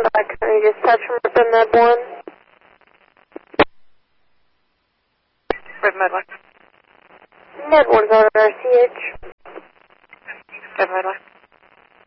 Can you just touch from within Med 1? With Med 1. Med 1's on RCH. With Med 1.